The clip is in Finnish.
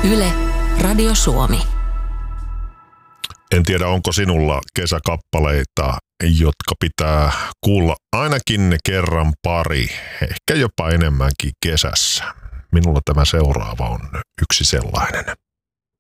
Yle, Radio Suomi. En tiedä, onko sinulla kesäkappaleita, jotka pitää kuulla ainakin kerran pari, ehkä jopa enemmänkin kesässä. Minulla tämä seuraava on yksi sellainen.